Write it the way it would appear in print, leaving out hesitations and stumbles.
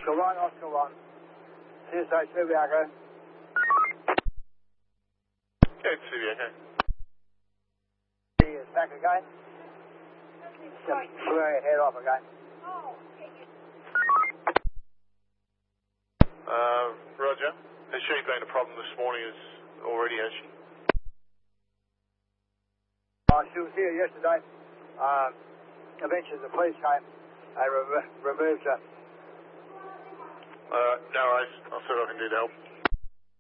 Oscar 1. CSA 2 Echo. Okay, 2 Echo. He is back again. Swearing head off again. Roger. Has she been a problem this morning already, has she? She was here yesterday. Eventually the police came. They removed her. No worries. I'll see what I can do to help.